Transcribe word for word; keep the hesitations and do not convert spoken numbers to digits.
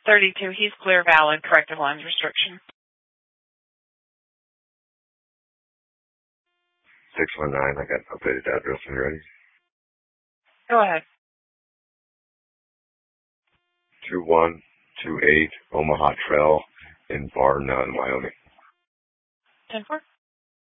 thirty-two, he's clear, valid, corrective lines restriction. six one nine, I got an updated address when you're ready. Go ahead. two one two eight Omaha Trail in Bar None, Wyoming. ten four.